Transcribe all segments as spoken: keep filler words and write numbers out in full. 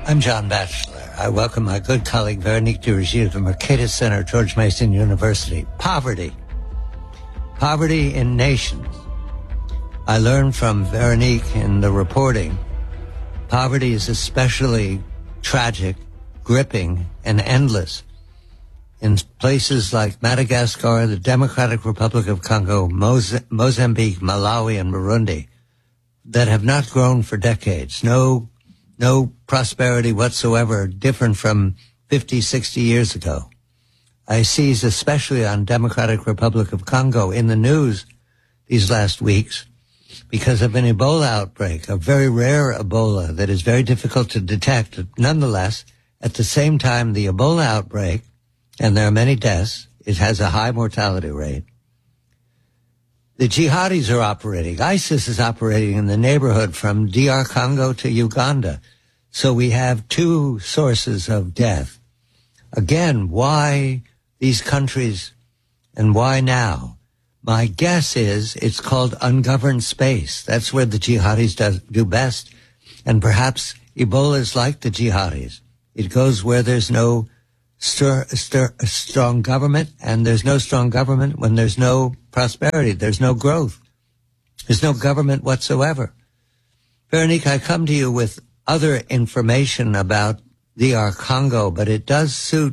I'm John Batchelor. I welcome my good colleague Veronique Dirigier of the Mercatus Center, George Mason University. Poverty. Poverty in nations. I learned from Veronique in the reporting, poverty is especially tragic, gripping, and endless in places like Madagascar, the Democratic Republic of Congo, Moz- Mozambique, Malawi, and Burundi that have not grown for decades. No, no prosperity whatsoever, different from fifty, sixty years ago. I seized especially on Democratic Republic of Congo in the news these last weeks because of an Ebola outbreak, a very rare Ebola that is very difficult to detect. Nonetheless, at the same time, the Ebola outbreak, and there are many deaths, it has a high mortality rate. The jihadis are operating. ISIS is operating in the neighborhood from D R Congo to Uganda. So we have two sources of death. Again, why these countries and why now? My guess is it's called ungoverned space. That's where the jihadis do, do best. And perhaps Ebola is like the jihadis. It goes where there's no stir, stir, strong government, and there's no strong government when there's no prosperity. There's no growth. There's no government whatsoever. Veronique, I come to you with other information about D R Congo, but it does suit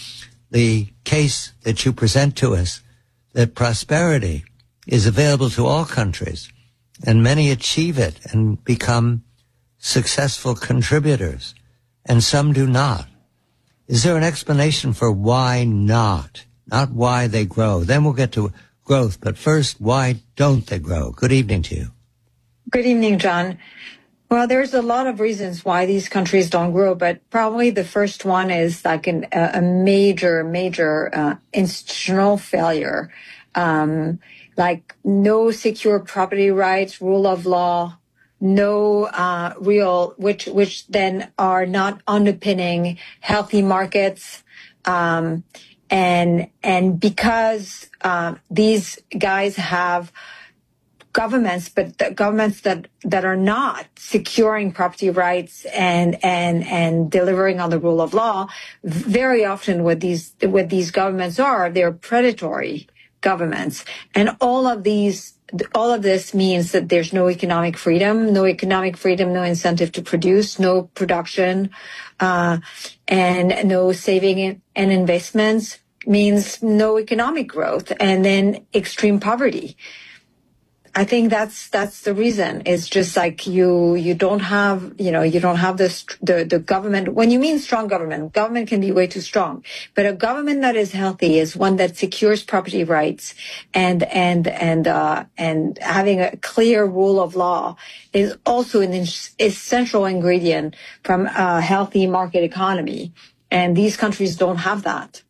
the case that you present to us, that prosperity is available to all countries, and many achieve it and become successful contributors, and some do not. Is there an explanation for why not? Not why they grow. Then we'll get to growth, but first, why don't they grow? Good evening to you. Good evening, John. Well, there's a lot of reasons why these countries don't grow, but probably the first one is like an, a major, major uh, institutional failure, um, like no secure property rights, rule of law, no uh, real, which which then are not underpinning healthy markets, um, and and because uh, these guys have governments, but the governments that, that are not securing property rights and, and, and delivering on the rule of law, very often what these, what these governments are, they're predatory governments. And all of these, all of this means that there's no economic freedom, no economic freedom, no incentive to produce, no production, uh, and no saving and investments means no economic growth, and then extreme poverty. I think that's that's the reason. It's just like you you don't have you know you don't have this the the government. When you mean strong government, government can be way too strong. But a government that is healthy is one that secures property rights and and and uh, and having a clear rule of law is also an essential ingredient from a healthy market economy. And these countries don't have that.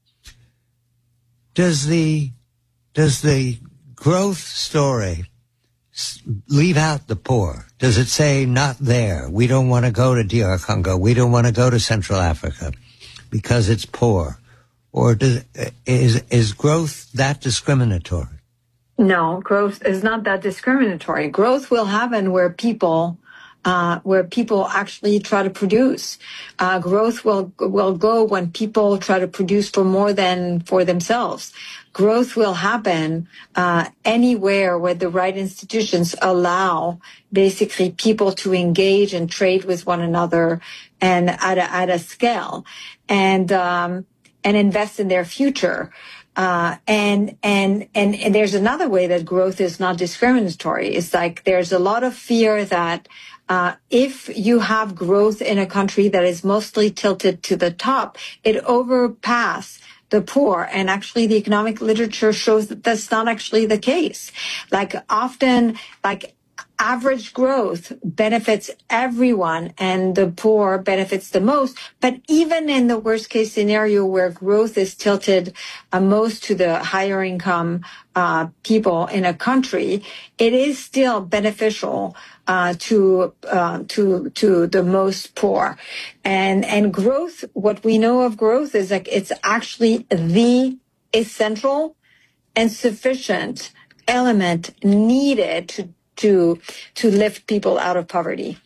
Does the does the growth story leave out the poor? Does it say not there? We don't want to go to D R Congo. We don't want to go to Central Africa because it's poor. Or does, is is growth that discriminatory? No, growth is not that discriminatory. Growth will happen where people uh, where people actually try to produce. Uh, growth will will go when people try to produce for more than for themselves. Growth will happen uh, anywhere where the right institutions allow basically people to engage and trade with one another and at a, at a scale and um, and invest in their future. Uh, and, and, and, and there's another way that growth is not discriminatory. It's like there's a lot of fear that uh, if you have growth in a country that is mostly tilted to the top, it overpass the poor. And actually the economic literature shows that that's not actually the case. Like often, like average growth benefits everyone and the poor benefits the most. But even in the worst case scenario where growth is tilted uh, most to the higher income uh, people in a country, it is still beneficial uh, to uh, to to the most poor. And and growth, what we know of growth is like it's actually the essential and sufficient element needed to to to lift people out of poverty.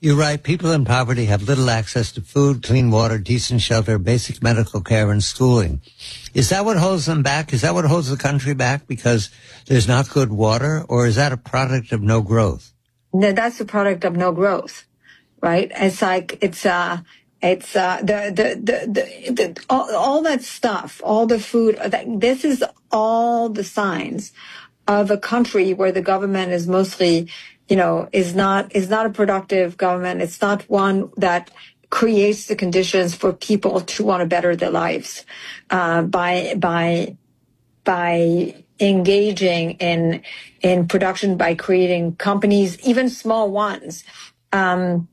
You're right. People in poverty have little access to food, clean water, decent shelter, basic medical care, and schooling. Is that what holds them back? Is that what holds the country back because there's not good water? Or is that a product of no growth? No, that's a product of no growth, right? It's like, it's, uh, it's, uh, the, the, the, the, the all, all that stuff, all the food, that, this is all the signs of a country where the government is mostly, you know, is not, is not a productive government. It's not one that creates the conditions for people to want to better their lives, uh, by, by, by engaging in, in production, by creating companies, even small ones. Um,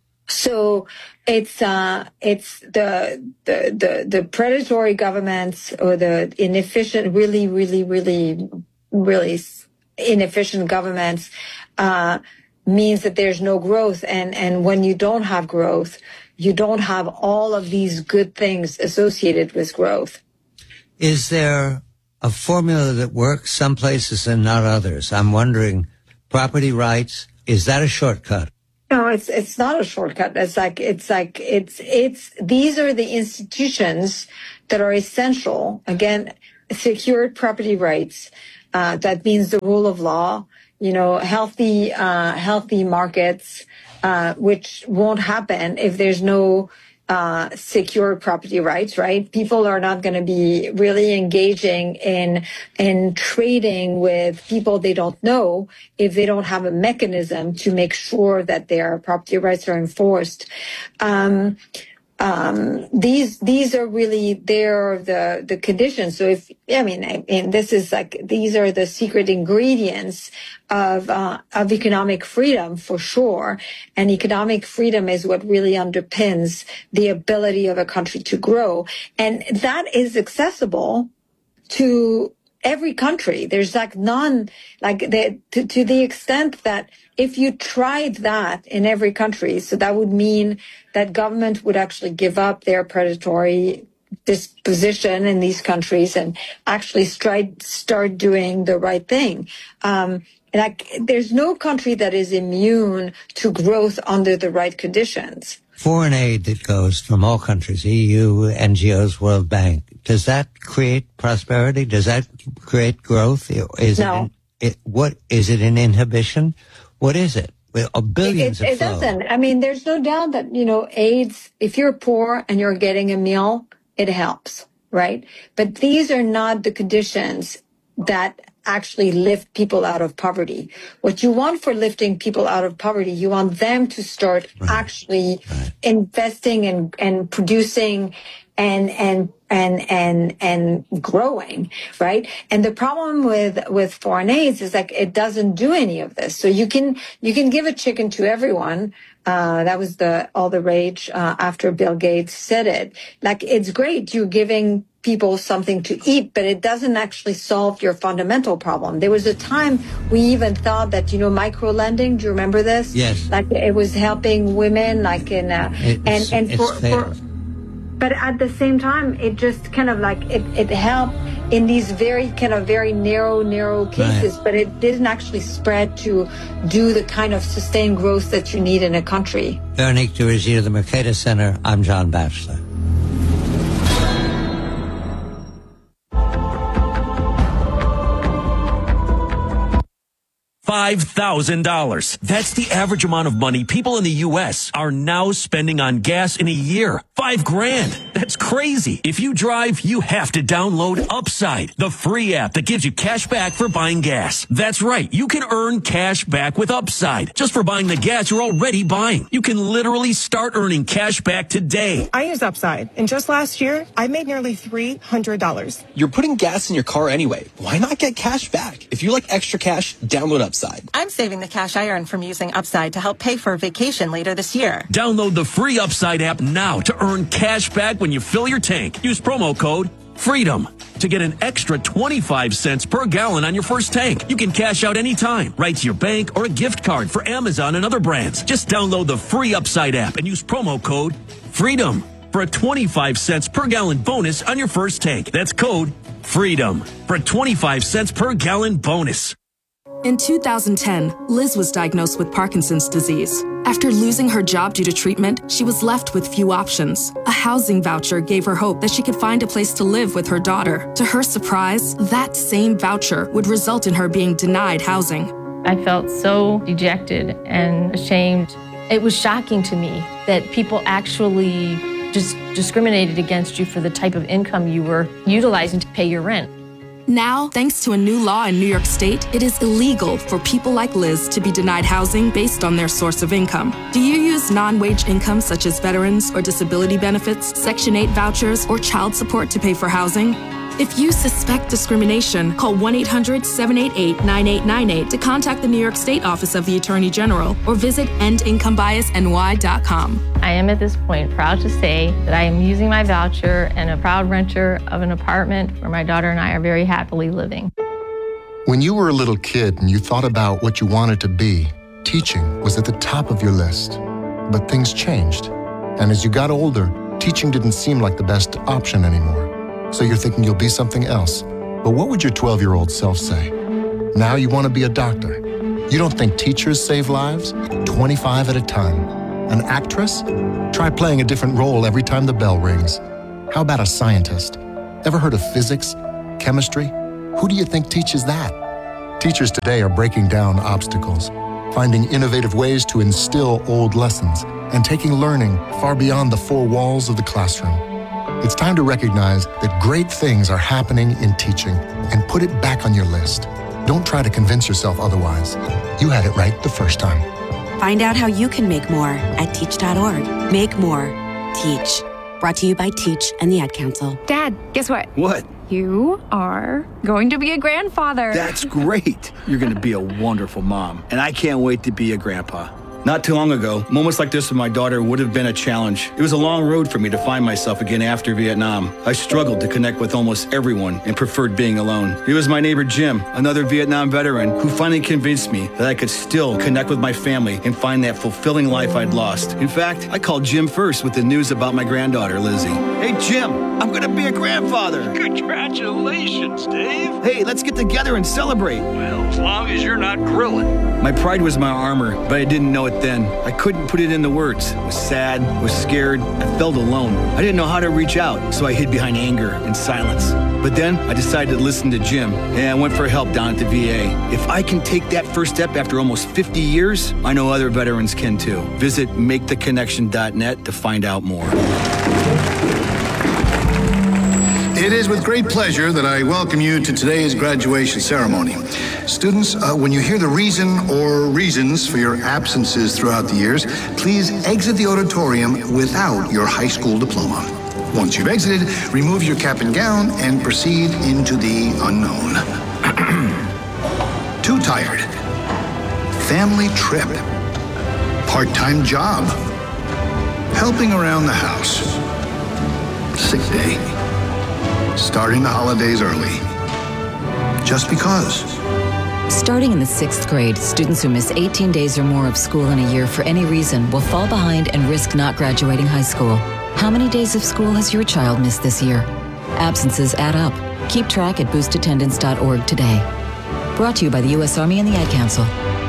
so it's, uh, it's the, the, the, the predatory governments or the inefficient, really, really, really, really inefficient governments, uh, means that there's no growth. And, and when you don't have growth, you don't have all of these good things associated with growth. Is there a formula that works some places and not others? I'm wondering, property rights, is that a shortcut? No, it's it's not a shortcut. It's like it's like it's it's these are the institutions that are essential. Again, secured property rights. Uh, that means the rule of law. You know, healthy uh, healthy markets, uh, which won't happen if there's no uh, secure property rights, right? People are not going to be really engaging in, in trading with people they don't know if they don't have a mechanism to make sure that their property rights are enforced. Um, Um, these, these are really, they're the, the conditions. So if, I mean, I mean, this is like, these are the secret ingredients of, uh, of economic freedom for sure. And economic freedom is what really underpins the ability of a country to grow. And that is accessible to every country. There's like none, like the, to, to the extent that if you tried that in every country, so that would mean that government would actually give up their predatory disposition in these countries and actually start, start doing the right thing. Um, like there's no country that is immune to growth under the right conditions. Foreign aid that goes from all countries, E U, N G Os, World Bank, does that create prosperity? Does that create growth? Is no. It, an, it, what, is it an inhibition? What is it? Well, billions it, it, of flow. It doesn't. I mean, there's no doubt that, you know, AIDS, if you're poor and you're getting a meal, it helps, right? But these are not the conditions that actually lift people out of poverty. What you want for lifting people out of poverty, you want them to start right. actually right. investing and, and producing and, and, and, and, and growing, right? And the problem with, with foreign aid is like, it doesn't do any of this. So you can, you can give a chicken to everyone. Uh, that was the, all the rage, uh, after Bill Gates said it. Like, it's great. You're giving people something to eat, but it doesn't actually solve your fundamental problem. There was a time we even thought that, you know, micro lending, do you remember this? Yes. Like it was helping women, like in, uh, it's, and, and for, for, but at the same time, it just kind of like, it, it helped in these very kind of very narrow, narrow cases, right. but it didn't actually spread to do the kind of sustained growth that you need in a country. Veronique Dirigier, the Mercatus Center. I'm John Batchelor. five thousand dollars. That's the average amount of money people in the U S are now spending on gas in a year. Five grand. That's crazy. If you drive, you have to download Upside, the free app that gives you cash back for buying gas. That's right. You can earn cash back with Upside just for buying the gas you're already buying. You can literally start earning cash back today. I use Upside, and just last year, I made nearly three hundred dollars. You're putting gas in your car anyway. Why not get cash back? If you like extra cash, download Upside. I'm saving the cash I earn from using Upside to help pay for a vacation later this year. Download the free Upside app now to earn cash back when you fill your tank. Use promo code FREEDOM to get an extra twenty-five cents per gallon on your first tank. You can cash out anytime, right to your bank or a gift card for Amazon and other brands. Just download the free Upside app and use promo code FREEDOM for a twenty-five cents per gallon bonus on your first tank. That's code FREEDOM for a twenty-five cents per gallon bonus. In two thousand ten, Liz was diagnosed with Parkinson's disease. After losing her job due to treatment, she was left with few options. A housing voucher gave her hope that she could find a place to live with her daughter. To her surprise, that same voucher would result in her being denied housing. I felt so dejected and ashamed. It was shocking to me that people actually just discriminated against you for the type of income you were utilizing to pay your rent. Now, thanks to a new law in New York State, it is illegal for people like Liz to be denied housing based on their source of income. Do you use non-wage income such as veterans or disability benefits, Section eight vouchers, or child support to pay for housing? If you suspect discrimination, call one eight hundred, seven eight eight, nine eight nine eight to contact the New York State Office of the Attorney General or visit end income bias N Y dot com. I am at this point proud to say that I am using my voucher and a proud renter of an apartment where my daughter and I are very happily living. When you were a little kid and you thought about what you wanted to be, teaching was at the top of your list. But things changed. And as you got older, teaching didn't seem like the best option anymore. So you're thinking you'll be something else. But what would your twelve-year-old self say? Now you want to be a doctor. You don't think teachers save lives? twenty-five at a time. An actress? Try playing a different role every time the bell rings. How about a scientist? Ever heard of physics? Chemistry? Who do you think teaches that? Teachers today are breaking down obstacles, finding innovative ways to instill old lessons, and taking learning far beyond the four walls of the classroom. It's time to recognize that great things are happening in teaching and put it back on your list. Don't try to convince yourself otherwise. You had it right the first time. Find out how you can make more at teach dot org. Make more. Teach. Brought to you by Teach and the Ad Council. Dad, guess what? What? You are going to be a grandfather. That's great. You're going to be a wonderful mom. And I can't wait to be a grandpa. Not too long ago, moments like this with my daughter would have been a challenge. It was a long road for me to find myself again after Vietnam. I struggled to connect with almost everyone and preferred being alone. It was my neighbor Jim, another Vietnam veteran, who finally convinced me that I could still connect with my family and find that fulfilling life I'd lost. In fact, I called Jim first with the news about my granddaughter, Lizzie. Hey, Jim, I'm going to be a grandfather. Congratulations, Dave. Hey, let's get together and celebrate. Well, as long as you're not grilling. My pride was my armor, but I didn't know it then. I couldn't put it into words. I was sad, was scared, I felt alone. I didn't know how to reach out, so I hid behind anger and silence. But then I decided to listen to Jim, and I went for help down at the V A. If I can take that first step after almost fifty years, I know other veterans can too. Visit make the connection dot net to find out more. It is with great pleasure that I welcome you to today's graduation ceremony. Students, uh, when you hear the reason or reasons for your absences throughout the years, please exit the auditorium without your high school diploma. Once you've exited, remove your cap and gown and proceed into the unknown. Too tired. Family trip. Part-time job. Helping around the house. Sick day. Starting the holidays early. Just because. Starting in the sixth grade, students who miss eighteen days or more of school in a year for any reason will fall behind and risk not graduating high school. How many days of school has your child missed this year? Absences add up. Keep track at boost attendance dot org today. Brought to you by the U S Army and the Ad Council.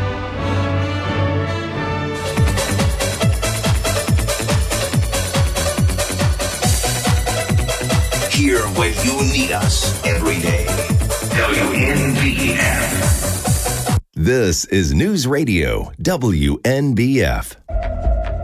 Here where you need us every day. W N B F. This is News Radio W N B F.